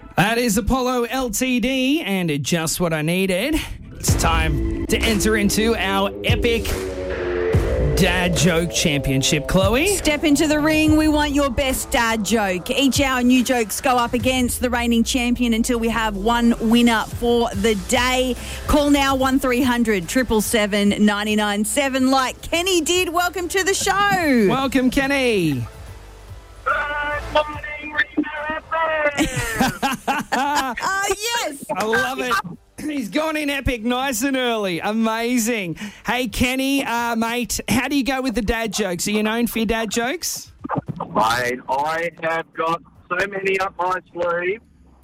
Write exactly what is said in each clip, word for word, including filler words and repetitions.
That is Apollo L T D and Just What I Needed. It's time to enter into our epic Dad Joke Championship, Chloe. Step into the ring. We want your best dad joke. Each hour, new jokes go up against the reigning champion until we have one winner for the day. Call now one three hundred seven seven seven nine nine seven like Kenny did. Welcome to the show. Welcome, Kenny. Good morning, Rita. Ah, yes. I love it. He's gone in epic nice and early. Amazing. Hey, Kenny, uh, mate, how do you go with the dad jokes? Are you known for your dad jokes? Mate, I have got so many up my sleeve.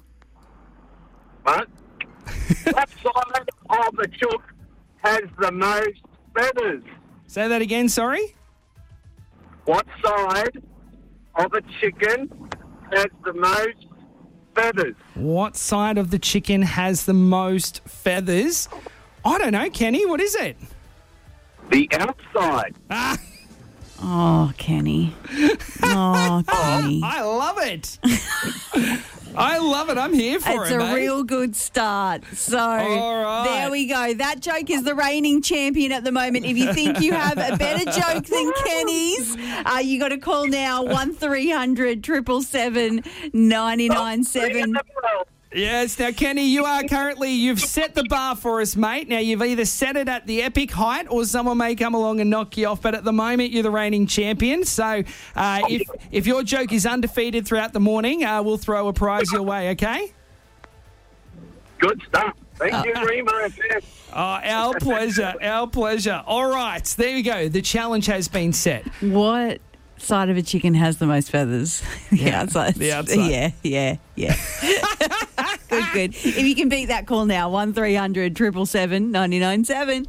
But what side of the chook has the most feathers? Say that again, sorry? What side of a chicken has the most feathers? What side of the chicken has the most feathers? I don't know, Kenny. What is it? The outside. Ah, Oh, Kenny. Oh, Kenny. I love it. I love it. I'm here for It's it, a mate. real good start. So All right. there we go. That joke is the reigning champion at the moment. If you think you have a better joke than Kenny's, uh, you got to call now one three hundred seven seven seven nine nine seven. Yes, now, Kenny, you are currently, you've set the bar for us, mate. Now, you've either set it at the epic height or someone may come along and knock you off, but at the moment, you're the reigning champion. So uh, if if your joke is undefeated throughout the morning, uh, we'll throw a prize your way, okay? Good stuff. Thank you, Remo. Oh, our pleasure, our pleasure. All right, there we go. The challenge has been set. What side of a chicken has the most feathers? The Yeah, outside. the outside. Yeah, yeah, yeah. Good, good. If you can beat that, call now one three hundred seven seven seven nine nine seven.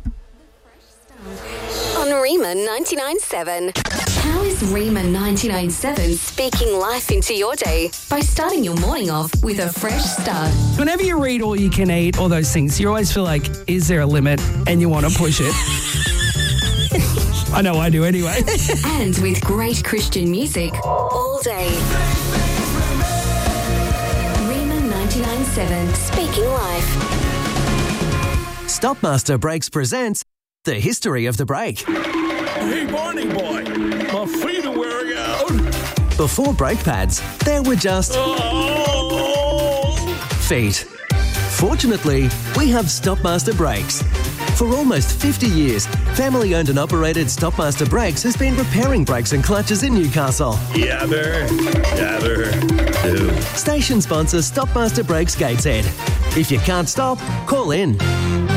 On Rima ninety-nine point seven. How is Rima ninety-nine point seven speaking life into your day by starting your morning off with a fresh start? Whenever you read All You Can Eat, all those things, you always feel like, is there a limit? And you want to push it. I know I do anyway. And with great Christian music all day. Rima ninety-nine point seven speaking life. Stopmaster Brakes presents The History of the Brake. Hey, Barney boy, my feet are wearing out. Before brake pads, there were just Oh! feet. Fortunately, we have Stopmaster Brakes. For almost fifty years, family-owned and operated Stopmaster Brakes has been repairing brakes and clutches in Newcastle. Yabber, yabber, do. Station sponsor Stopmaster Brakes Gateshead. If you can't stop, call in.